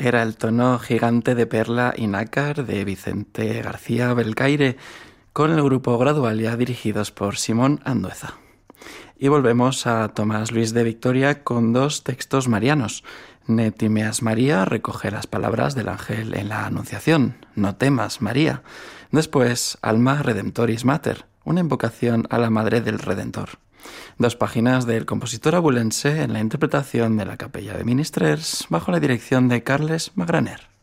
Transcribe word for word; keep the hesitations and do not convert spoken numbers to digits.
Era el tono Gigante de Perla y Nácar de Vicente García Belcaire, con el grupo Gradualia dirigidos por Simón Andueza. Y volvemos a Tomás Luis de Victoria con dos textos marianos. Ne timeas María recoge las palabras del ángel en la Anunciación. No temas, María. Después, Alma Redemptoris Mater, una invocación a la Madre del Redentor. Dos páginas del compositor abulense en la interpretación de la Capella de Ministrers bajo la dirección de Carles Magraner.